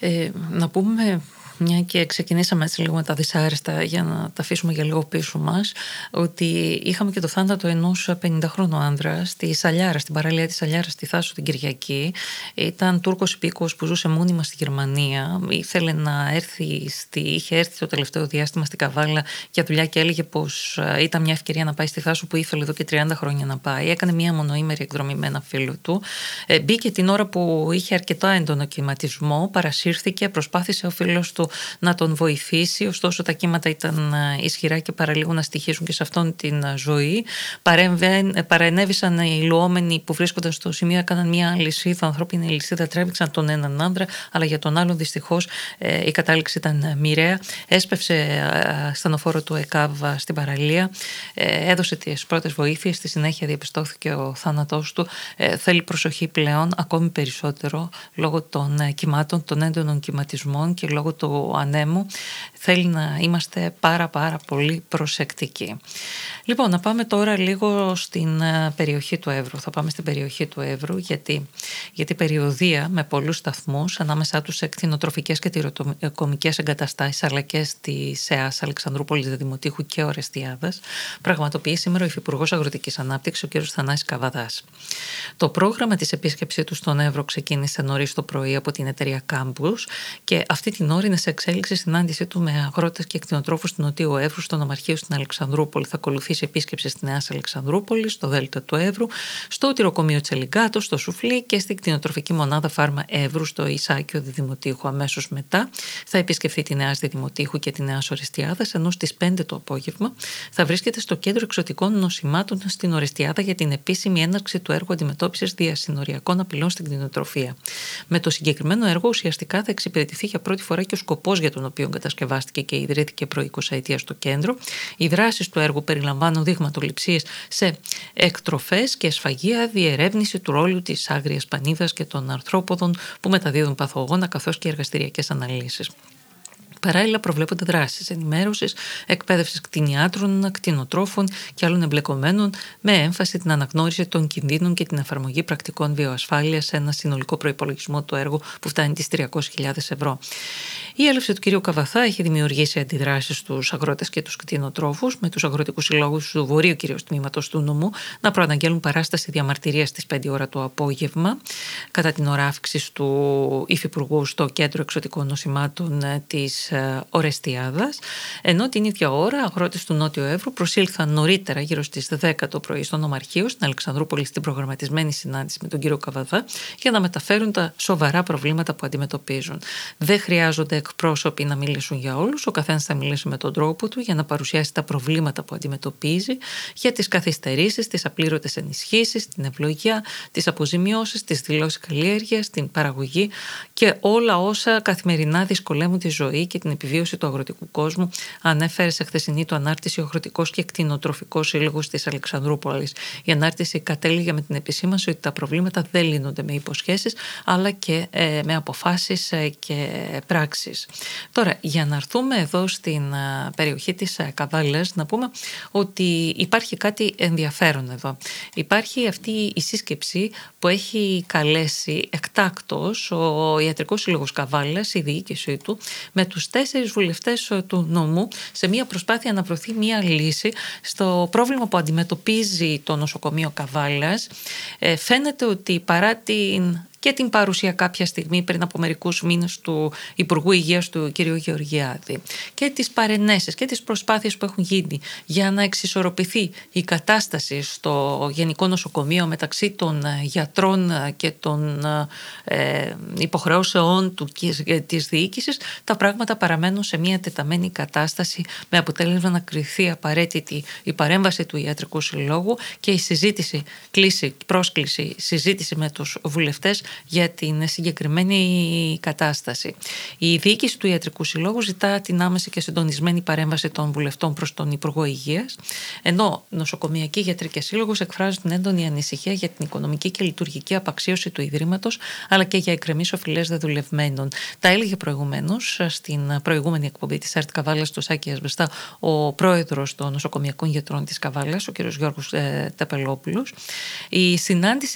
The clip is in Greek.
Να πούμε, μια και ξεκινήσαμε έτσι λίγο με τα δυσάρεστα για να τα αφήσουμε για λίγο πίσω μας, ότι είχαμε και το θάνατο ενός 50χρονου άνδρα στη Σαλιάρα, στην παραλία της Σαλιάρας στη Θάσο την Κυριακή. Ήταν Τούρκος υπήκοος που ζούσε μόνιμα στη Γερμανία. Ήθελε να έρθει είχε έρθει το τελευταίο διάστημα στην Καβάλα για δουλειά και έλεγε πως ήταν μια ευκαιρία να πάει στη Θάσο που ήθελε εδώ και 30 χρόνια να πάει. Έκανε μια μονοήμερη εκδρομή με ένα φίλο του. Μπήκε την ώρα που είχε αρκετά έντονο κυματισμό, παρασύρθηκε, προσπάθησε ο φίλος του να τον βοηθήσει, ωστόσο τα κύματα ήταν ισχυρά και παραλίγο να στοιχήσουν και σε αυτόν την ζωή. Παρενέβησαν οι λουόμενοι που βρίσκονταν στο σημείο, έκαναν μια λυσίδα, ανθρώπινη λυσίδα, τρέβηξαν τον έναν άνδρα, αλλά για τον άλλον δυστυχώς η κατάληξη ήταν μοιραία. Έσπευσε στενοφόρο του ΕΚΑΒ στην παραλία, έδωσε τις πρώτες βοήθειες, στη συνέχεια διαπιστώθηκε ο θάνατός του. Θέλει προσοχή πλέον, ακόμη περισσότερο, λόγω των κυμάτων, των έντονων κυματισμών και λόγω του ανέμου. Θέλει να είμαστε πάρα πολύ προσεκτικοί. Λοιπόν, να πάμε τώρα λίγο στην περιοχή του Εύρου. Θα πάμε στην περιοχή του Εύρου γιατί περιοδεία με πολλούς σταθμούς, ανάμεσά τους σε κτηνοτροφικές και τυροκομικές εγκαταστάσεις, αλλά και στη ΣΕΑΣ Αλεξανδρούπολης, Δημοτήχου και Ορεστιάδας, πραγματοποιεί σήμερα ο Υφυπουργός Αγροτικής Ανάπτυξης, ο κ. Θανάσης Καβαδάς. Το πρόγραμμα της επίσκεψής του στον Εύρο ξεκίνησε νωρίς το πρωί από την εταιρεία Campus και αυτή την ώρα είναι σε εξέλιξη συνάντησή του με αγρότες και κτηνοτρόφους του Νοτιού Εύρου, στο νομαρχείο στην Αλεξανδρούπολη. Θα ακολουθήσει επίσκεψη στη Νέα Αλεξανδρούπολη, στο Δέλτα του Εύρου, στο τυροκομείο Τσελιγκάτο, στο Σουφλί και στην κτηνοτροφική μονάδα Φάρμα Εύρου, στο Ισάκιο Διδημοτήχου. Αμέσως μετά θα επισκεφθεί τη Νέα Διδημοτήχου και τη Νέα Ορεστιάδας, ενώ στις 5 το απόγευμα θα βρίσκεται στο Κέντρο Εξωτικών Νοσημάτων στην Ορεστιάδα για την επίσημη έναρξη του έργου αντιμετώπισης διασυνοριακών απειλών στην κτηνοτροφία. Με το συγκεκριμένο έργο ουσιαστικά θα εξυπηρετηθεί για πρώτη φορά και ο σκοπός για τον οποίο κατασκευάστηκε και ιδρύθηκε προ 20 στο κέντρο. Οι δράσεις του έργου περιλαμβάνουν δειγματοληψίες σε εκτροφές και σφαγεία, διερεύνηση του ρόλου της άγριας πανίδας και των αρθρόποδων που μεταδίδουν παθογόνα, καθώς και εργαστηριακές αναλύσεις. Παράλληλα, προβλέπονται δράσεις ενημέρωσης, εκπαίδευσης κτηνιάτρων, κτηνοτρόφων και άλλων εμπλεκομένων, με έμφαση την αναγνώριση των κινδύνων και την εφαρμογή πρακτικών βιοασφάλειας σε ένα συνολικό προϋπολογισμό του έργου που φτάνει τις 300.000 ευρώ. Η έλευση του κ. Καβαδά έχει δημιουργήσει αντιδράσεις στους αγρότες και τους κτηνοτρόφους, με τους αγροτικούς συλλόγους του Βορείου κυρίως τμήματος του νομού να προαναγγέλουν παράσταση διαμαρτυρίας στις 5 ώρα το απόγευμα, κατά την ώρα αύξησης του Υφυπουργού στο Κέντρο Εξωτικών Νοσημάτων της Ορεστιάδας, ενώ την ίδια ώρα αγρότες του Νότιου Εύρου προσήλθαν νωρίτερα, γύρω στις 10 το πρωί, στο νομαρχείο στην Αλεξανδρούπολη, στην προγραμματισμένη συνάντηση με τον κύριο Καβαδά, για να μεταφέρουν τα σοβαρά προβλήματα που αντιμετωπίζουν. Δεν χρειάζονται εκπρόσωποι να μιλήσουν για όλους, ο καθένας θα μιλήσει με τον τρόπο του για να παρουσιάσει τα προβλήματα που αντιμετωπίζει, για τις καθυστερήσεις, τις απλήρωτες ενισχύσεις, την ευλογία, τις αποζημιώσεις, τις δηλώσεις καλλιέργειας, την παραγωγή και όλα όσα καθημερινά δυσκολεύουν τη ζωή και την επιβίωση του αγροτικού κόσμου, ανέφερε σε χθεσινή του ανάρτηση ο Αγροτικός και Κτηνοτροφικός Σύλλογος της Αλεξανδρούπολης. Η ανάρτηση κατέληγε με την επισήμανση ότι τα προβλήματα δεν λύνονται με υποσχέσεις, αλλά και με αποφάσεις και πράξεις. Τώρα, για να έρθουμε εδώ στην περιοχή της Καβάλας, να πούμε ότι υπάρχει κάτι ενδιαφέρον εδώ. Υπάρχει αυτή η σύσκεψη που έχει καλέσει εκτάκτως ο Ιατρικός Σύλλογος Καβάλας, η διοίκησή του, με τους 4 βουλευτές του νομού, σε μια προσπάθεια να βρεθεί μια λύση στο πρόβλημα που αντιμετωπίζει το νοσοκομείο Καβάλας. Φαίνεται ότι παρά την παρουσία κάποια στιγμή πριν από μερικούς μήνες του Υπουργού Υγείας του κ. Γεωργιάδη και τις παρενέσεις και τις προσπάθειες που έχουν γίνει για να εξισορροπηθεί η κατάσταση στο Γενικό Νοσοκομείο μεταξύ των γιατρών και των υποχρεώσεών της διοίκησης, τα πράγματα παραμένουν σε μια τεταμένη κατάσταση, με αποτέλεσμα να κριθεί απαραίτητη η παρέμβαση του Ιατρικού Συλλόγου και η πρόσκληση συζήτηση με τους βουλευτές για την συγκεκριμένη κατάσταση. Η διοίκηση του Ιατρικού Συλλόγου ζητά την άμεση και συντονισμένη παρέμβαση των βουλευτών προς τον Υπουργό Υγείας, ενώ νοσοκομιακοί γιατροί και σύλλογος εκφράζουν την έντονη ανησυχία για την οικονομική και λειτουργική απαξίωση του Ιδρύματος, αλλά και για εκκρεμείς οφειλές δεδουλευμένων. Τα έλεγε προηγουμένως στην προηγούμενη εκπομπή της ΑΡΤ Καβάλας, του Σάκη Ασβεστά, ο πρόεδρος των νοσοκομιακών γιατρών της Καβάλας, ο κ. Γιώργος Τεπελόπουλος. Η συνάντηση